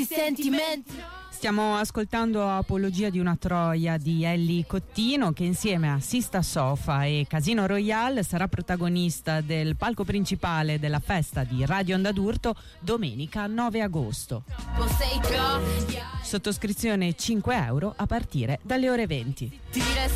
sentimenti. Stiamo ascoltando Apologia di una Troia di Elly Cottino, che insieme a Sista Sofa e Casino Royale sarà protagonista del palco principale della festa di Radio Onda d'Urto domenica 9 agosto. Sottoscrizione €5 a partire dalle ore 20.